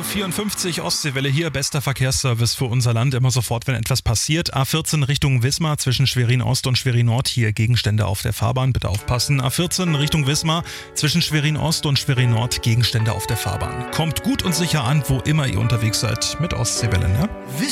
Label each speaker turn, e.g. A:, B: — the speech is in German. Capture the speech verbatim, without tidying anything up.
A: vierundfünfzig Ostseewelle hier, bester Verkehrsservice für unser Land, immer sofort, wenn etwas passiert. A vierzehn Richtung Wismar, zwischen Schwerin Ost und Schwerin Nord, hier Gegenstände auf der Fahrbahn, bitte aufpassen. A vierzehn Richtung Wismar, zwischen Schwerin Ost und Schwerin Nord, Gegenstände auf der Fahrbahn. Kommt gut und sicher an, wo immer ihr unterwegs seid, mit Ostseewelle, ne?